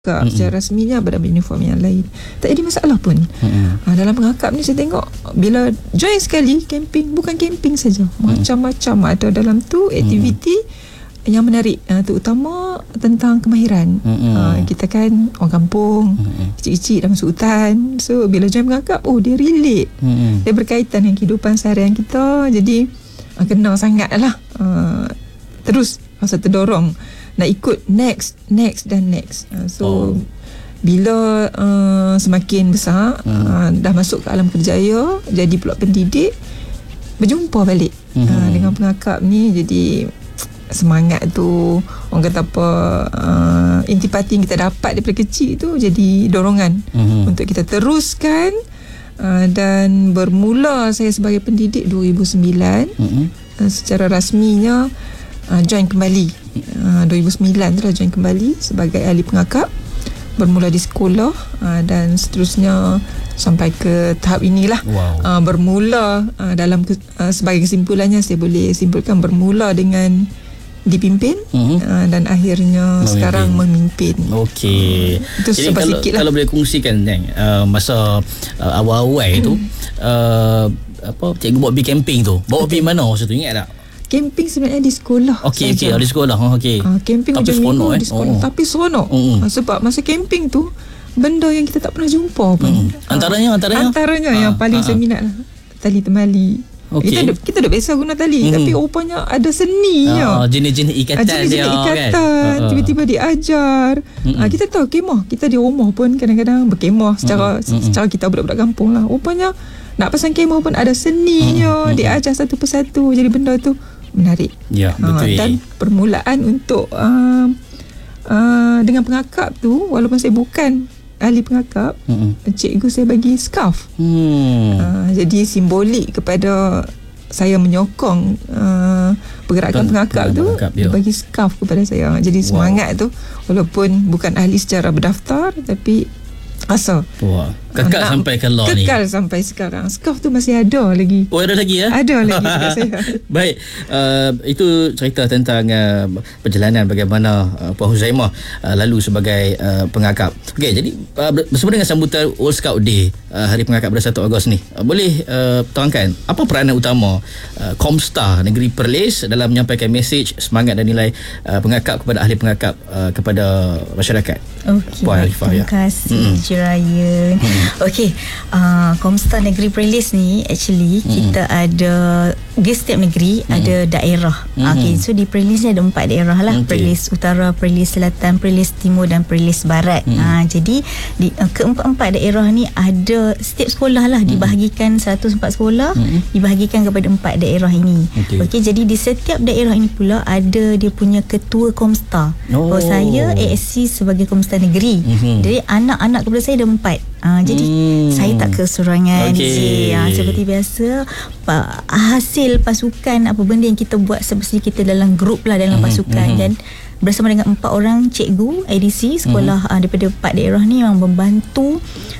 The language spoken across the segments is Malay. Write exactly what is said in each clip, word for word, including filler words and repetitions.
Mm-hmm. Secara rasminya berada uniform yang lain. Tak ada masalah pun. Mm-hmm. ha, Dalam pengakap ni saya tengok bila join sekali camping, bukan camping saja, mm-hmm. macam-macam ada dalam tu aktiviti mm-hmm. yang menarik, ha, terutama tentang kemahiran. mm-hmm. ha, Kita kan orang kampung, mm-hmm. kecil-kecil dah masuk hutan. So bila join pengakap, oh dia relate, mm-hmm. dia berkaitan dengan kehidupan seharian kita. Jadi ha, kena sangat lah, ha, terus rasa terdorong nak ikut next, next dan next. Uh, so oh. bila uh, semakin besar, hmm. uh, dah masuk ke alam kerjaya, jadi pula pendidik, berjumpa balik hmm. uh, dengan pengakap ni. Jadi semangat tu, orang kata apa, uh, intipati yang kita dapat daripada kecil tu jadi dorongan hmm. untuk kita teruskan. uh, Dan bermula saya sebagai pendidik dua ribu sembilan, hmm. uh, secara rasminya uh, join kembali. Uh, dua ribu sembilan tu dah join kembali sebagai ahli pengakap, bermula di sekolah, uh, dan seterusnya sampai ke tahap inilah. Wow. uh, Bermula uh, dalam ke, uh, sebagai kesimpulannya saya boleh simpulkan bermula dengan dipimpin, uh-huh. uh, dan akhirnya memimpin. Sekarang memimpin. Okey. uh, Itu Jadi sebab kalau, sikit lah. kalau boleh kongsikan uh, masa uh, awal-awal hmm. tu uh, apa, cikgu bawa pergi camping tu, bawa pergi mana masa tu, ingat tak? Camping sebenarnya di sekolah. Okey, okey, di sekolah. Oh, okey. Uh, camping tapi seronok eh. di sekolah. Oh. Tapi seronok. Mm-hmm. Uh, sebab masa camping tu benda yang kita tak pernah jumpa pun. Mm. Antaranya, antaranya. Antaranya uh, yang paling uh, saya minat lah, tali temali. Okay. Kita dah, kita dah biasa guna tali, mm-hmm. tapi rupanya ada seninya. Uh, jenis-jenis ikatan jenis-jenis dia ikatan, kan. Uh, tiba-tiba diajar. Mm-hmm. Uh, kita tahu kemah, kita di rumah pun kadang-kadang berkemah secara mm-hmm. secara kita budak-budak kampung lah. Rupanya nak pasang kemah pun ada seninya, mm-hmm. diajar satu persatu. Jadi benda tu menarik. Ya, betul. Uh, dan permulaan untuk uh, uh, dengan pengakap tu, walaupun saya bukan ahli pengakap, mm-hmm. cikgu saya bagi scarf. Hmm. Uh, jadi simbolik kepada saya menyokong uh, pergerakan Betul, pengakap tu, dia bagi scarf kepada saya. Jadi semangat wow. tu, walaupun bukan ahli secara berdaftar, tapi rasa wah, kekal nak, sampai ke law ni. Kekal sampai sekarang. Scarf tu masih ada lagi. Oh, ada lagi ya? Ada lagi dekat saya. Baik, uh, itu cerita tentang uh, perjalanan bagaimana uh, Puan Huzaimah uh, lalu sebagai uh, pengakap. Okey, jadi uh, bersama dengan sambutan World Scout Day, uh, Hari Pengakap pada satu Ogos ni, uh, boleh uh, terangkan apa peranan utama uh, Comstar Negeri Perlis dalam menyampaikan mesej semangat dan nilai uh, pengakap kepada ahli pengakap uh, kepada masyarakat? Okey, Puan Arifah, terima kasih. Hmm. Raya. Hmm. Okey, uh, Comstar Negeri Perlis ni actually hmm. kita ada di setiap negeri hmm. ada daerah. Hmm. Okey, so di Perlis ni ada empat daerah lah. Okay. Perlis Utara, Perlis Selatan, Perlis Timur dan Perlis Barat. Hmm. Uh, jadi di uh, keempat-empat daerah ni ada setiap sekolah lah hmm. dibahagikan seratus empat sekolah hmm. dibahagikan kepada empat daerah ini. Okey, okay, jadi di setiap daerah ini pula ada dia punya ketua Comstar. Oh. So, saya A S C sebagai Comstar Negeri. Hmm. Jadi anak-anak kepada saya ada empat. Uh, jadi hmm. saya tak kesurangan. Okay. Uh, seperti biasa, pa, hasil pasukan apa benda yang kita buat semestinya kita dalam grup lah, dalam hmm. pasukan. Hmm. Dan bersama dengan empat orang cikgu A D C sekolah hmm. uh, daripada empat daerah ni yang membantu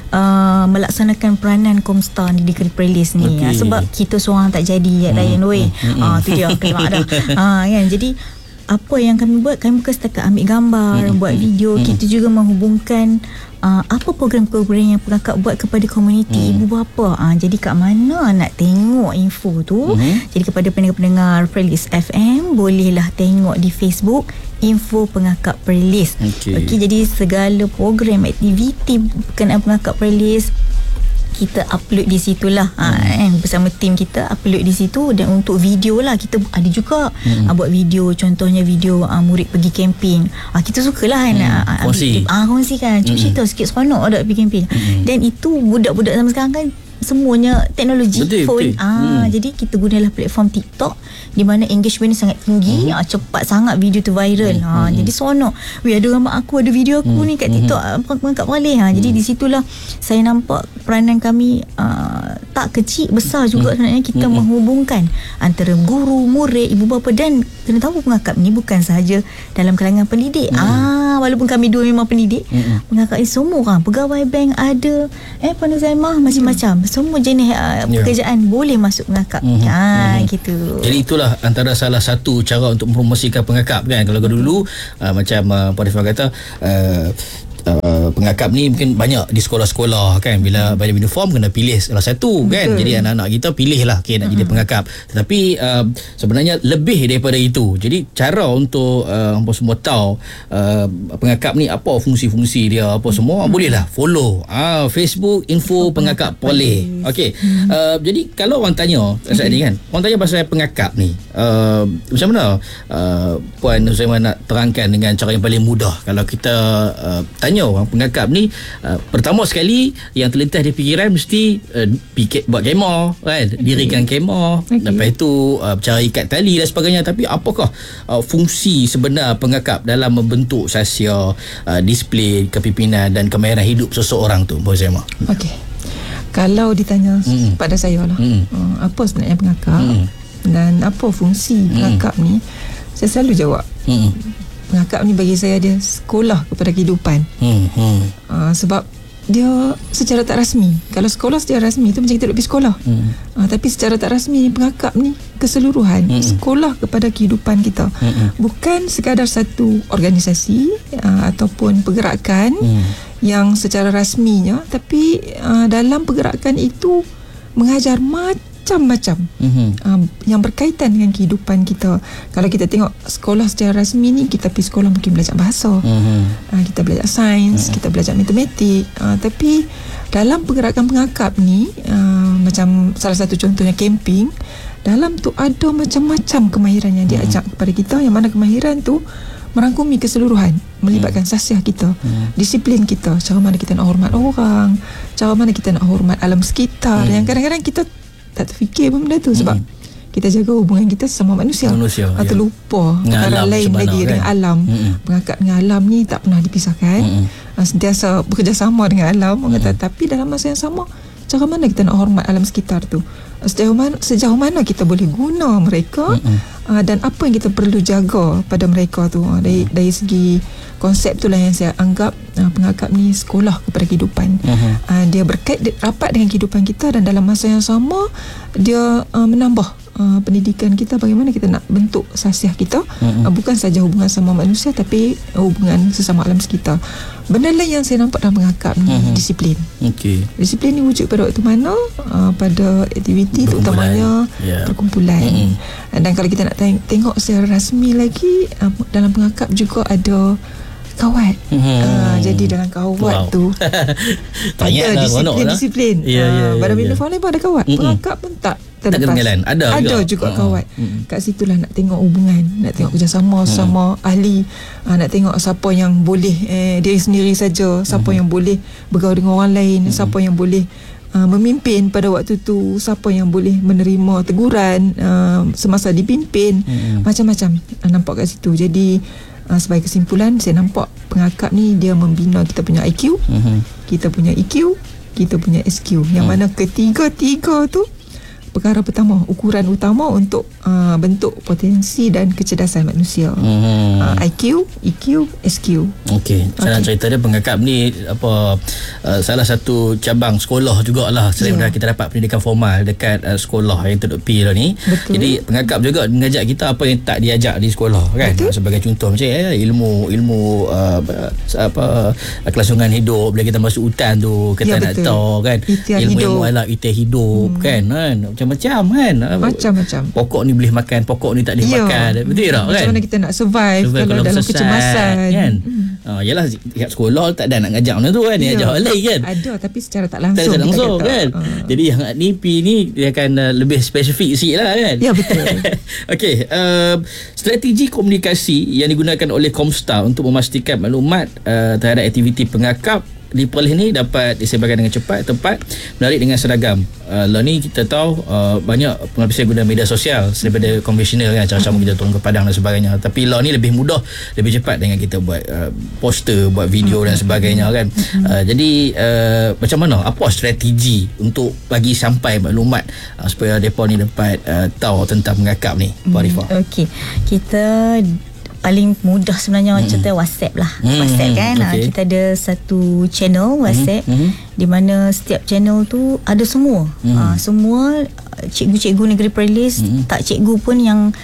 uh, melaksanakan peranan Comstar di Negeri Perlis ni. Okay. Uh, sebab kita seorang tak jadi ya, Dayan weh. Hmm. Uh, tu dia kena dah. Uh, kan? Jadi apa yang kami buat, kami bukan setakat ambil gambar, hmm. buat video, hmm. kita juga menghubungkan uh, apa program-program yang pengakap buat kepada komuniti hmm. ibu bapa. Uh, jadi kat mana nak tengok info tu, hmm. jadi kepada pendengar-pendengar Perlis F M, bolehlah tengok di Facebook Info Pengakap Perlis. Okay. Okay, jadi segala program, aktiviti berkenaan pengakap Perlis kita upload di situlah, hmm. ha, kan, bersama tim kita upload di situ. Dan untuk video lah, kita ada juga hmm. ha, buat video, contohnya video ha, murid pergi camping. Ha, kita sukalah kan, hmm. ha, kongsi ha, kongsikan, cuba hmm. cerita sikit seronok ada pergi camping. hmm. Dan itu budak-budak zaman sekarang kan semuanya teknologi, betul, phone. Betul. Ah, hmm. Jadi kita gunalah platform TikTok di mana engagement sangat tinggi, hmm. ah, cepat sangat video tu viral. Hmm. Ah, hmm. Jadi seronok. Weh, ada gambar aku, ada video aku hmm. ni kat TikTok, hmm. pengakap boleh. Ha, hmm. Jadi di situlah saya nampak peranan kami uh, tak kecil, besar juga hmm. sebenarnya kita hmm. menghubungkan antara guru, murid, ibu bapa. Dan kena tahu pengakap ni bukan sahaja dalam kalangan pendidik. Hmm. Ah, walaupun kami dua memang pendidik, hmm. pengakap ni semua orang, pegawai bank ada, eh Puan Huzaimah macam-macam. Semua jenis uh, pekerjaan yeah. boleh masuk pengakap. Mm-hmm. Ha, mm-hmm. gitu. Jadi itulah antara salah satu cara untuk mempromosikan pengakap kan. Kalau mm-hmm. dulu uh, macam uh, Puan Arifah kata, uh, uh, pengakap ni mungkin banyak di sekolah-sekolah kan, bila baju uniform kena pilih salah satu kan. Betul. Jadi anak-anak kita pilih lah okay, nak uh-huh. jadi pengakap. Tetapi uh, sebenarnya lebih daripada itu. Jadi cara untuk uh, apa semua tahu uh, pengakap ni apa fungsi-fungsi dia apa semua, uh-huh. bolehlah follow ah, Facebook info pengakap Polis. Okey. Uh-huh. Uh, jadi kalau orang tanya pasal uh-huh. ni kan, orang tanya pasal pengakap ni, uh, macam mana uh, Puan Huzaimah nak terangkan dengan cara yang paling mudah kalau kita uh, tanya orang pengakap ni. Uh, pertama sekali yang terlintas di fikiran mesti uh, fikir, buat kemah kan, okay. dirikan kemah, okay. lepas itu uh, cara ikat tali dan sebagainya. Tapi apakah uh, fungsi sebenar pengakap dalam membentuk sasia, uh, display kepimpinan dan kemahiran hidup seseorang tu, Puan Huzaimah? Okey, kalau ditanya mm. pada saya lah, mm. uh, apa sebenarnya pengakap mm. dan apa fungsi pengakap mm. ni, saya selalu jawab mm. pengakap ni bagi saya dia sekolah kepada kehidupan. mm. Mm. Uh, sebab dia secara tak rasmi, kalau sekolah secara rasmi tu macam kita duduk pergi sekolah, mm. uh, tapi secara tak rasmi pengakap ni keseluruhan mm. sekolah kepada kehidupan kita. mm. Bukan sekadar satu organisasi uh, ataupun pergerakan mm. yang secara rasminya, tapi uh, dalam pergerakan itu mengajar macam-macam mm-hmm. uh, yang berkaitan dengan kehidupan kita. Kalau kita tengok sekolah secara rasmi ni, kita pergi sekolah mungkin belajar bahasa, mm-hmm. uh, kita belajar sains, mm-hmm. kita belajar matematik, uh, tapi dalam pergerakan pengakap ni, uh, macam salah satu contohnya camping, dalam tu ada macam-macam kemahiran yang diajak mm-hmm. kepada kita, yang mana kemahiran tu merangkumi keseluruhan, melibatkan hmm. sasiah kita, hmm. disiplin kita, cara mana kita nak hormat orang, cara mana kita nak hormat alam sekitar, hmm. yang kadang-kadang kita tak terfikir pun benda tu, sebab hmm. kita jaga hubungan kita sesama manusia, manusia atau ya. lupa perkara lain lagi kan? dengan alam. hmm. Pengakap dengan alam ni tak pernah dipisahkan, hmm. sentiasa bekerjasama dengan alam, hmm. kata, tapi dalam masa yang sama, cara mana kita nak hormat alam sekitar tu, sejauh mana, sejauh mana kita boleh guna mereka, uh, dan apa yang kita perlu jaga pada mereka tu. Uh, dari, dari segi konsep tu lah yang saya anggap uh, pengakap ni sekolah kepada kehidupan. uh-huh. uh, Dia berkait rapat dengan kehidupan kita, dan dalam masa yang sama dia uh, menambah uh, pendidikan kita, bagaimana kita nak bentuk sasiah kita, uh-huh. uh, bukan saja hubungan sama manusia, tapi hubungan sesama alam sekitar. Benda lain yang saya nampak dalam pengakap ni, uh-huh. disiplin. Okay. Disiplin ni wujud pada waktu mana? Uh, pada aktiviti terutamanya yeah. perkumpulan. Mm-hmm. Dan kalau kita nak teng- tengok secara rasmi lagi, uh, dalam pengakap juga ada kawat. Mm-hmm. Uh, jadi dalam kawat wow. tu ada disiplin-disiplin. Yeah, yeah, uh, Badan Bina Faham pun ada kawat. Mm-hmm. Pengakap pun tak terlepas. Ada, ada juga, juga uh-huh. kawat. Mm-hmm. Kat situlah nak tengok hubungan, nak tengok kerjasama mm-hmm. sama ahli, uh, nak tengok siapa yang boleh eh, diri sendiri saja, siapa mm-hmm. yang boleh bergaul dengan orang lain, mm-hmm. siapa yang boleh Uh, memimpin pada waktu tu, siapa yang boleh menerima teguran uh, semasa dipimpin, mm-hmm. macam-macam uh, nampak kat situ. Jadi uh, sebagai kesimpulan, saya nampak pengakap ni dia membina kita punya I Q, mm-hmm. kita punya E Q, kita punya S Q, yang mm. mana ketiga-tiga tu perkara pertama, ukuran utama untuk uh, bentuk potensi dan kecerdasan manusia. hmm. uh, I Q, E Q, S Q. Okey, saya nak cerita dia pengakap ni apa uh, salah satu cabang sekolah jugalah selain yeah. kita dapat pendidikan formal dekat uh, sekolah yang T P lah ni. Betul. Jadi pengakap juga mengajak kita apa yang tak diajar di sekolah kan. Betul. Sebagai contoh macam eh, ilmu ilmu uh, apa kelangsungan hidup, bila kita masuk hutan tu kita ya, nak betul. tahu kan itiar ilmu hidup. Alam itiar hidup hmm. kan kan macam-macam kan. Macam-macam. Pokok ni boleh makan, pokok ni tak boleh ya. makan. Betul tak kan? Macam mana kita nak survive, survive kalau dalam sesat, kecemasan kan. Hmm. Uh, yalah kat sekolah tak ada nak ngajak mana tu kan. Dia ya. ajak orang lain kan. Ada tapi secara tak langsung. Tak langsung kan. Uh. Jadi yang N I P ni dia akan uh, lebih spesifik sikit lah kan. Ya betul. Okey, uh, strategi komunikasi yang digunakan oleh Comstar untuk memastikan maklumat uh, terhadap aktiviti pengakap di Perlis ni dapat disebarkan dengan cepat, tepat, menarik dengan seragam. Uh, lah ni kita tahu uh, banyak pengapis yang guna media sosial daripada konvensional kan, cara-cara kita turun ke padang dan sebagainya. Tapi lah ni lebih mudah, lebih cepat dengan kita buat uh, poster, buat video dan sebagainya kan. Uh, jadi uh, macam mana, apa strategi untuk bagi sampai maklumat uh, supaya mereka ni dapat uh, tahu tentang pengakap ni, Puan Arifah? Okey, kita paling mudah sebenarnya hmm. contoh WhatsApp lah. hmm. WhatsApp kan, okay. kita ada satu channel WhatsApp hmm. di mana setiap channel tu ada semua hmm. uh, semua cikgu-cikgu negeri Perlis, hmm. tak cikgu pun yang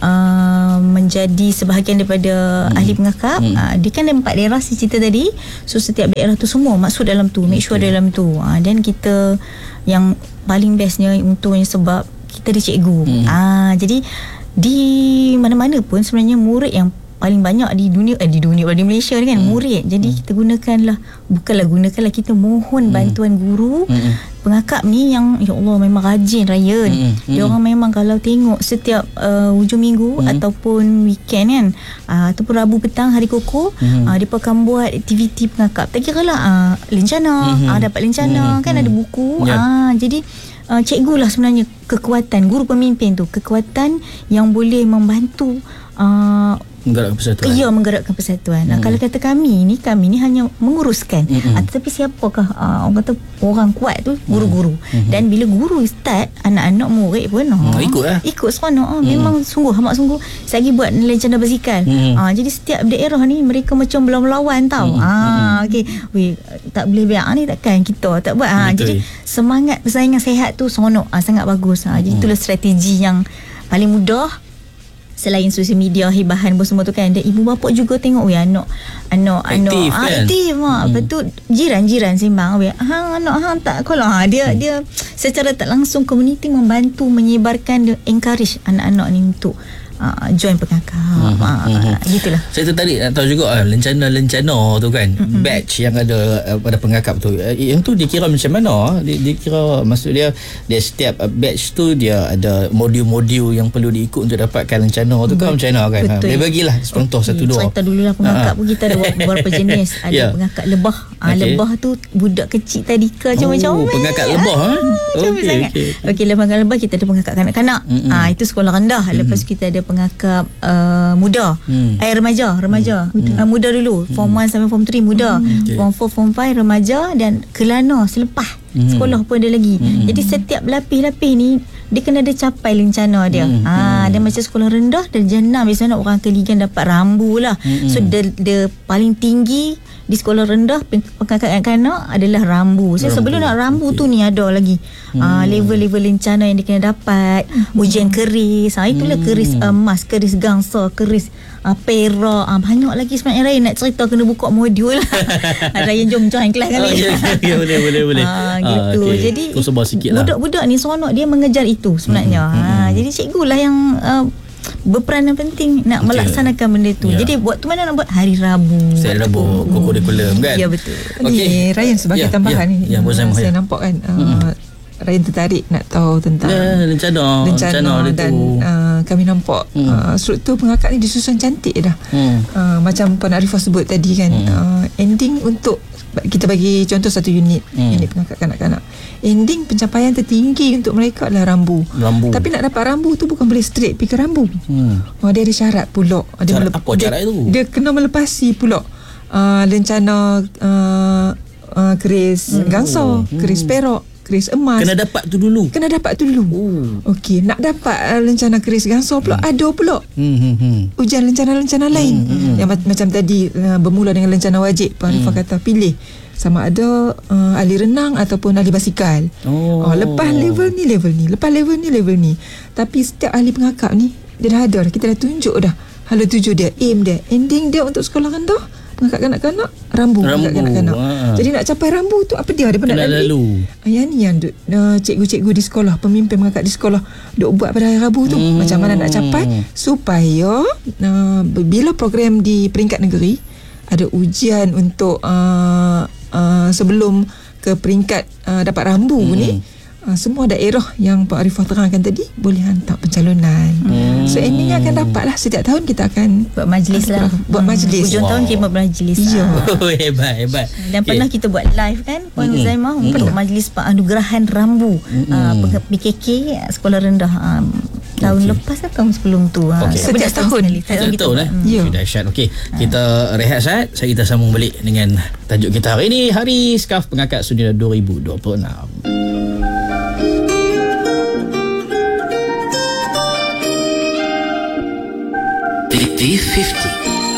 uh, menjadi sebahagian daripada hmm. ahli pengakap. hmm. uh, Dia kan ada empat daerah saya cerita tadi. So setiap daerah tu semua maksud dalam tu, make sure okay. dalam tu. uh, Dan kita yang paling bestnya untungnya sebab kita ada cikgu. hmm. uh, Jadi di mana-mana pun sebenarnya murid yang paling banyak di dunia eh, di dunia di Malaysia ni kan, hmm. murid. Jadi hmm. kita gunakanlah, bukanlah gunakanlah, kita mohon hmm. bantuan guru hmm. pengakap ni yang ya Allah memang rajin raya. hmm. Dia orang memang kalau tengok setiap uh, hujung minggu hmm. ataupun weekend kan, uh, ataupun Rabu petang hari koko, hmm. uh, dia akan buat aktiviti pengakap. Tak kira lah uh, lencana, hmm. uh, dapat lencana, hmm. kan ada buku. yeah. uh, Jadi Uh, cikgu lah sebenarnya kekuatan guru pemimpin tu, kekuatan yang boleh membantu uh, menggerakkan persatuan. Ya, menggerakkan persatuan. Hmm. Nah, kalau kata kami ni, kami ni hanya menguruskan. Hmm. Ah, tetapi siapakah uh, orang kata orang kuat tu? Guru-guru. Hmm. Dan bila guru start, anak-anak murid pun oh, hmm, ikut lah. Ikut seronok. Oh, hmm. Memang sungguh amat sungguh. Saya lagi buat lencana basikal. Hmm. Ah, jadi setiap daerah ni mereka macam melawan tau. Hmm. Ah, okey. Weh, tak boleh biar ni takkan kita tak buat. Ah, jadi semangat persaingan sehat tu seronok. Ah, sangat bagus. Ah, jadi itulah strategi yang paling mudah. Selain sosial media, hibahan pun semua tu kan, dan ibu bapa juga tengok weh anak anak aktif, anak kan? aktif mak. Hmm. Lepas tu jiran-jiran sembang weh hang anak hang tak kalau ha, dia hmm. dia secara tak langsung komuniti membantu menyebarkan, encourage anak-anak ni untuk Uh, join pengakap. hmm. uh, Gitulah. Saya tertarik nak tahu juga uh, lencana-lencana tu kan, mm-hmm. batch yang ada uh, pada pengakap tu, uh, yang tu dia kira macam mana? Dia, dia kira maksud dia dia setiap uh, batch tu dia ada modul-modul yang perlu diikut untuk dapatkan lencana tu kan, macam mana kan? Ha, dia bagilah contoh okay. satu dua. Cerita dululah pengakap uh-huh. pun kita ada beberapa jenis. Ada yeah. pengakap lebah. Uh, okay. Lebah tu budak kecil tadika macam-macam. Oh, pengakap lebah ha. Okey okey. Okey, lepas lebah kita ada pengakap kanak-kanak. Mm-hmm. Ah, itu sekolah rendah. Mm-hmm. Lepas kita ada pengakap uh, muda. Mm. Eh remaja, remaja. Mm. Uh, muda dulu. Form mm. one sampai form three muda. Mm. Okay. Form four, form five remaja, dan kelana selepas mm. sekolah pun ada lagi. Mm. Jadi setiap lapis-lapis ni dia kena ada capai lencana dia. Mm. Ah, dan macam sekolah rendah dan jenam biasanya orang keligan dapat rambu lah. Mm. So dia, dia paling tinggi di sekolah rendah pengakap kanak adalah rambu. So rambu. Sebelum nak rambu okay. tu ni ada lagi hmm. uh, level-level lencana yang dia kena dapat. hmm. Ujian keris, ha, itulah hmm. keris emas, keris gangsa, keris uh, perak, uh, banyak lagi sebenarnya. Ryan nak cerita kena buka modul. Ryan jom join kelas kali. Oh, yeah, yeah, boleh boleh boleh. Uh, gitu. Ah, okay. Jadi budak-budak ni seronok dia mengejar itu sebenarnya. hmm. Ha, jadi cikgu lah yang uh, berperanan penting nak okay. melaksanakan benda tu. Yeah. Jadi buat tu mana nak buat hari Rabu. Hari Rabu kurikulum kan. Ya betul. Okey, Ryan sebagai yeah, tambahan yeah, ni. Yeah, uh, saya yeah. nampak kan uh, mm-hmm. Ryan tertarik nak tahu tentang yeah, lencana, lencana dan uh, kami nampak mm. uh, struktur pengakap ni disusun cantik dah. Mm. Uh, macam Puan Arifah sebut tadi kan, mm. uh, ending untuk kita bagi contoh satu unit, mm. unit pengakap kanak-kanak. Ending pencapaian tertinggi untuk mereka adalah rambu. rambu. Tapi nak dapat rambu tu bukan boleh straight pergi ke rambu. Hmm. Oh, dia ada syarat pula. Dia syarat melep- apa syarat dia, itu? Dia kena melepasi pula uh, lencana uh, uh, keris hmm. gangsa, hmm. keris perak, keris emas. Kena dapat tu dulu. Kena dapat tu dulu. Oh. Okey, nak dapat uh, lencana keris gangsa pula hmm. ada pula. Hmm, hmm, hmm. Ujian lencana-lencana hmm, lain. Hmm, yang ma- macam tadi uh, bermula dengan lencana wajib. Puan Arifah hmm. kata pilih sama ada uh, ahli renang ataupun ahli basikal. Oh. Uh, lepas level ni level ni, lepas level ni level ni. Tapi setiap ahli pengakap ni dia dah ada, kita dah tunjuk dah hala tuju dia, aim dia, ending dia untuk sekolah rendah pengakap kanak-kanak rambu, rambu. pengakap kanak-kanak. Ha. Jadi nak capai rambu tu apa dia? Dia pernah lalu. Yang ni yang duk, uh, cikgu-cikgu di sekolah, pemimpin pengakap di sekolah duk buat pada hari Rabu tu. Hmm. Macam mana nak capai supaya uh, bila program di peringkat negeri ada ujian untuk uh, uh, sebelum ke peringkat uh, dapat rambu hmm. ni, uh, semua daerah yang Pak Arifah terangkan tadi boleh hantar pencalonan. hmm. So endingnya akan dapat lah. Setiap tahun kita akan buat majlis lah. Buat hmm. majlis. Hujung wow. tahun kita buat majlis. Ya. Oh, hebat hebat. Dan okay. pernah kita buat live kan Puan hmm. Huzaimah hmm. untuk majlis penganugerahan rambu hmm. uh, P K K sekolah rendah um, tahun okay. lepas atau tahun sebelum tu. Okay. Setiap tahun. Setiap tahun lah. Ya. Dahsyat. Okey, kita rehat saat. Saya kita sambung balik dengan tajuk kita hari ini, Hari Skaf Pengakap Sunia dua ribu dua puluh enam. T lima puluh